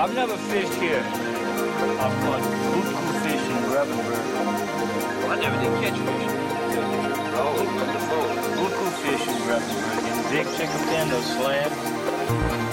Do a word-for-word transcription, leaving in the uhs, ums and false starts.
I've never fished here. I've caught blue fish in Gravenberg. Well, I never did catch fish. Oh, on the boat. Blue fish in Gravenberg. And big chicken fin, those slabs.